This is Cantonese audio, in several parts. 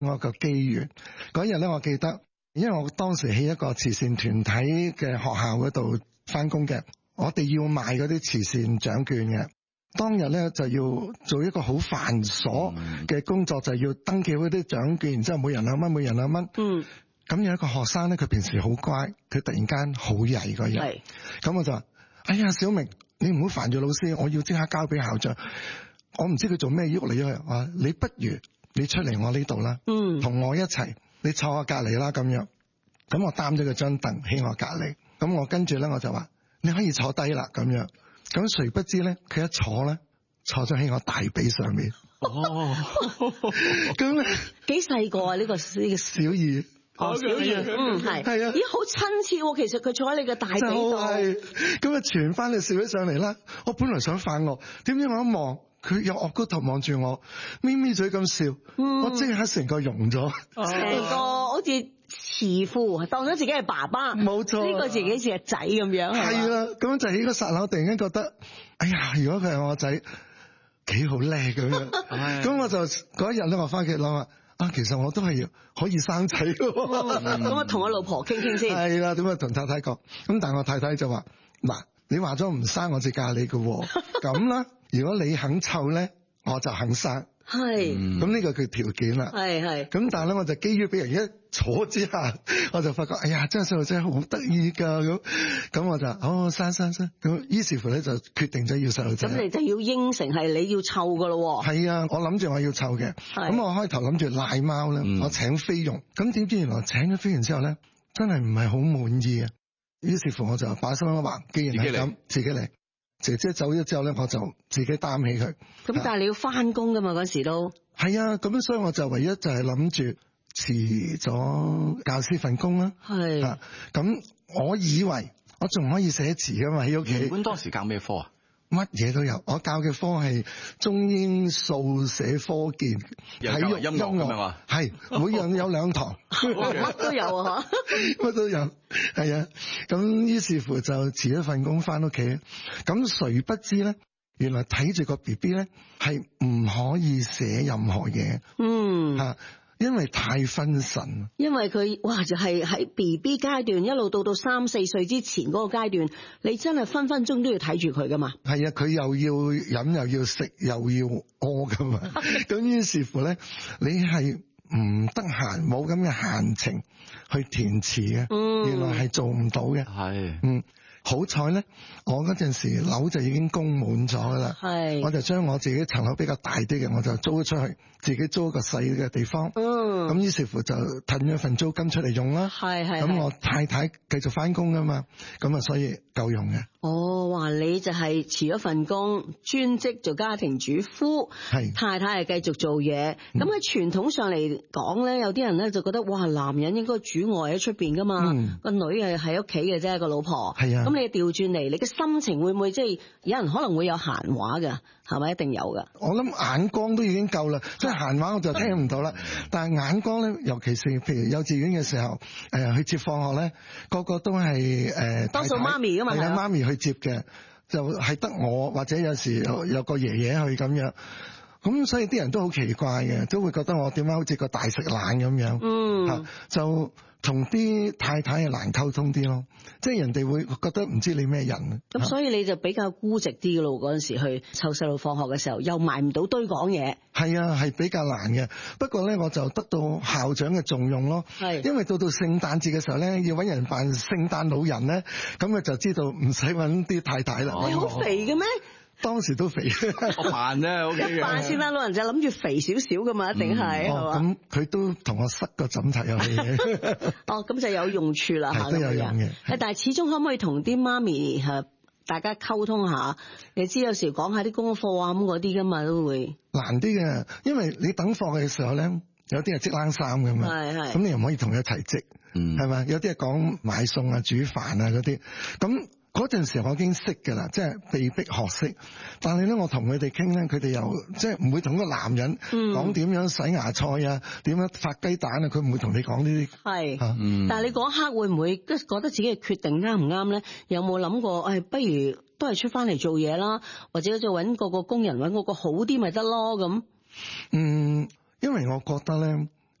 我個機緣嗰日咧，我記得，因為我當時喺一個慈善團體嘅學校嗰度翻工嘅，我哋要賣嗰啲慈善獎券嘅。當日咧就要做一個好繁瑣嘅工作，就係要登記嗰啲獎券，然之後每人2蚊，每人2蚊。咁有一個學生咧，佢平時好乖，佢突然間好曳嗰日。咁我就話：哎呀，小明，你唔好煩住老師，我要即刻交俾校長。我唔知佢做咩喐嚟喐去，話你不如你出嚟我呢度啦，同我一齊，你坐我隔離啦咁樣。咁我擔咗個張凳喺我隔離，咁我跟住咧我就話：你可以坐低啦咁樣。咁誰不知咧，佢一坐咧，坐咗喺我大髀上面。咁咧幾細個啊？呢個小二。 小二， 係啊，咦，好親切喎！其實佢坐喺你嘅大髀度。 咁啊，傳翻你笑起上嚟啦。我本來想反惡，點知我一望，佢又惡高頭望住我，咪咪嘴咁笑，我即刻成個融咗， 成個好似慈父，當咗自己係爸爸。 冇錯， 呢個自己似係仔咁樣。 係啦，咁就喺個剎那突然間覺得，哎呀，如果佢係我仔，幾好叻咁樣。咁我就嗰一日咧，我翻屋企諗啊，其實我都係可以生仔嘅。 咁我同我老婆傾傾先。 係啦，點解同太太講？咁但係我太太就話：嗱，你話咗唔生，我就嫁你嘅。咁啦，如果你肯湊咧，我就肯生。係，咁呢個叫條件啦。係。咁但係咧，我就基於俾人一坐之下，我就發覺，哎呀，真係細路仔好得意㗎。咁我就生。咁於是乎咧，就決定咗要細路仔。 咁你就要應承係你要湊㗎咯。 係啊，我諗住我要湊嘅。咁我開頭諗住賴貓咧，我請菲傭。咁點知原來請咗菲傭之後咧，真係唔係好滿意啊。於是乎我就把心一橫，既然係咁，自己嚟。姐姐走咗之後咧，我就自己擔起佢。 咁但係你要翻工噶嘛？嗰時都係啊，咁所以我就唯一就係諗住辭咗教師份工啦。係咁，我以為我仲可以寫詞噶嘛喺屋企。 原本當時教咩科啊？ 乜嘢都有，我教嘅科係中英數寫科健體育音樂，係每樣有2堂， 乜都有啊， 乜都有，係啊。咁於是乎就辭咗份工翻屋企。咁誰不知咧，原來睇住個 BB 咧係唔可以寫任何嘢，因為太分神。因為佢就係喺 BB 階段一路到3、4歲之前嗰個階段，你真係分分鐘都要睇住佢噶嘛。係啊，佢又要飲又要食又要屙噶嘛。咁於是乎咧，你係唔得閒，冇咁嘅閒情去填詞嘅。原來係做唔到嘅。係。好彩咧，我嗰陣時樓就已經供滿咗噶啦。係。我就將我自己層樓比較大啲嘅，我就租咗出去，自己租一個細嘅地方。咁於是乎就騰咗份租金出嚟用啦。係。咁我太太繼續翻工噶嘛，咁啊所以夠用嘅。話你就係辭咗份工，專職做家庭主婦。係。太太係繼續做嘢。咁喺傳統上嚟講咧，有啲人咧就覺得哇，男人應該主外喺出邊噶嘛，個女係喺屋企嘅啫，個老婆。係啊。咁你調轉嚟，你嘅心情會唔會即係有人可能會有閒話㗎？係咪一定有㗎？我諗眼光都已經夠啦，即係閒話我就聽唔到啦。但係眼光咧，尤其是譬如幼稚園嘅時候，去接放學咧，個個都係多數媽咪㗎嘛，係啊，媽咪去接嘅，就係得我或者有時有個爺爺去咁樣。咁所以啲人都好奇怪嘅，都會覺得我點解好似個大食懶咁樣。就同啲太太係難溝通啲咯，即係人哋會覺得唔知你咩人。咁所以你就比較孤寂啲嘅咯，嗰陣時去湊細路放學嘅時候，又埋唔到堆講嘢。係啊，係比較難嘅。不過咧，我就得到校長嘅重用咯。係，因為到聖誕節嘅時候咧，要揾人扮聖誕老人咧，咁佢就知道唔使揾啲太太啦。你好肥嘅咩？當時都肥，我扮啫，OK 嘅。扮聖誕老人就諗住肥少少噶嘛，一定係係嘛？咁佢都同我塞個枕頭入去嘅。咁就有用處啦，係都有用嘅。但係始終可唔可以同啲媽咪大家溝通下？你知有時講下啲功課啊咁嗰啲噶嘛，都會難啲嘅，因為你等課嘅時候咧，有啲係織冷衫噶嘛，係咁你又唔可以同佢一齊織，係咪？有啲係講買餸啊、煮飯啊嗰啲咁。嗰陣時我已經識㗎啦，即係被逼學識。但係咧，我同佢哋傾咧，佢哋又即係唔會同個男人講點樣洗芽菜啊，點樣發雞蛋啊，佢唔會同你講呢啲。係，但係你嗰刻會唔會覺得自己嘅決定啱唔啱咧？有冇諗過？不如都係出翻嚟做嘢啦，或者就揾個工人揾個好啲咪得咯咁？因為我覺得咧，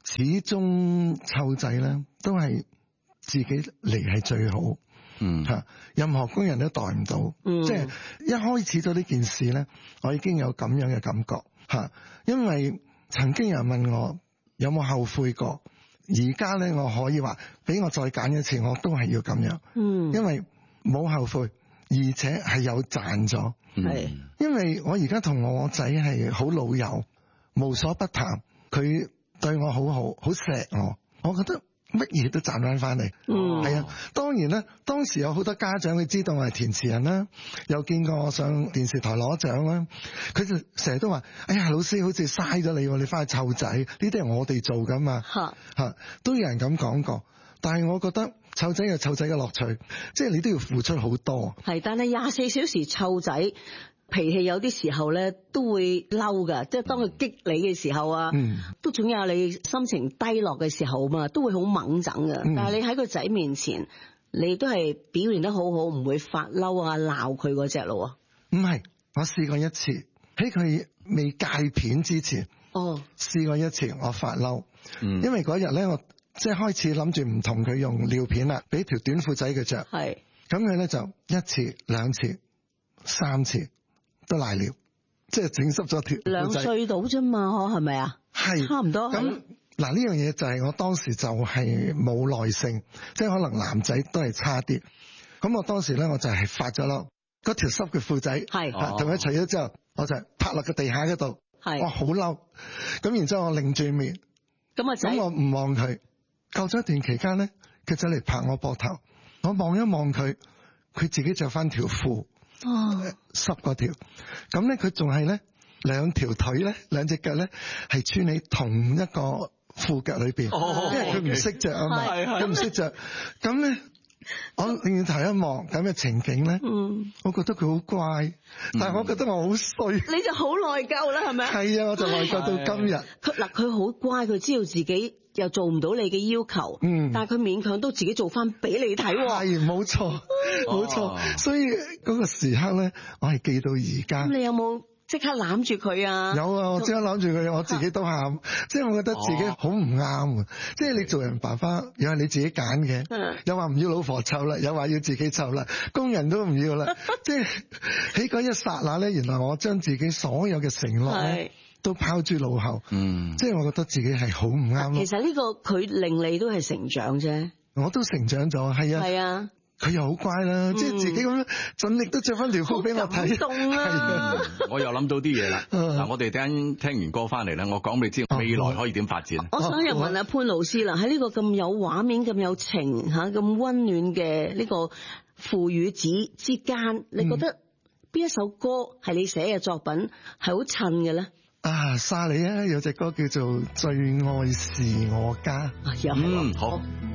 始終湊仔咧都係自己嚟係最好。任何工人都代唔到。即係一開始咗呢件事咧，我已經有咁樣嘅感覺吓。因為曾經有人問我有冇後悔過，而家咧我可以話俾我再揀一次，我都係要咁樣。因為冇後悔，而且係有賺咗。因為我而家同我仔係好老友，無所不談，佢對我好好，好錫我，我覺得乜嘢都賺翻嚟。係啊，當然啦，當時有好多家長佢知道我係填詞人啦，又見過我上電視台攞獎啦，佢就成日都話：哎呀，老師好似嘥咗你，你翻去湊仔，呢啲係我哋做噶嘛。都有人咁講過，但係我覺得湊仔有湊仔嘅樂趣，即係你都要付出好多。 係，但係24小時湊仔。脾氣有啲時候咧都會嬲噶，即係當佢激你嘅時候啊，都總有你心情低落嘅時候嘛，都會好猛整噶。但係你喺個仔面前，你都係表現得好好，唔會發嬲啊鬧佢嗰隻咯。 唔係，我試過一次喺佢未戒片之前，試過一次我發嬲，因為嗰日咧我即係開始諗住唔同佢用尿片啦，俾條短褲仔佢着，咁佢咧就一次、兩次、3次。都賴尿，即係整濕咗條褲仔。2歲到啫嘛，係咪啊？係，差唔多。咁嗱呢樣嘢就係我當時就係冇耐性，即係可能男仔都係差啲。咁我當時咧我就係發咗嬲，嗰條濕嘅褲仔，同佢除咗之後，我就拍落個地下嗰度，我好嬲。咁然之後我擰住面，咁我唔望佢。過咗一段期間咧，佢就嚟拍我膊頭，我望一望佢，佢自己着翻條褲。濕嗰條，咁咧佢仲係咧兩條腿咧，兩隻腳咧係穿喺同一個褲腳裏邊，因為佢唔識着啊嘛，佢唔識着，咁咧我擰頭一望咁嘅情景咧，我覺得佢好乖，但係我覺得我好衰，你就好內疚啦，係咪？係啊，我就內疚到今日。佢好乖，佢知道自己又做唔到你嘅要求，但係佢勉強都自己做翻俾你睇。係，冇錯，冇錯。所以嗰個時刻咧，我係記到而家。咁你有冇即刻攬住佢啊？有啊，我即刻攬住佢，我自己都喊，即係我覺得自己好唔啱。即係你做人爸爸又係你自己揀嘅，又話唔要老婆湊啦，又話要自己湊啦，工人都唔要啦。即係喺嗰一剎那咧，原來我將自己所有嘅承諾都拋諸腦後，即係我覺得自己係好唔啱咯。其實呢個佢令你都係成長啫，我都成長咗，係啊，佢又好乖啦，即係自己咁樣盡力都着翻條褲俾我睇。好感動啊！ 我又諗到啲嘢啦。嗱，我哋聽完歌翻嚟咧，我講俾你知未來可以點發展。我想又問阿潘老師啦，喺呢個咁有畫面、咁有情吓、咁溫暖嘅呢個父與子之間，你覺得邊一首歌係你寫嘅作品係好襯嘅咧？沙莉啊，有隻歌叫做《最愛是我家》。好。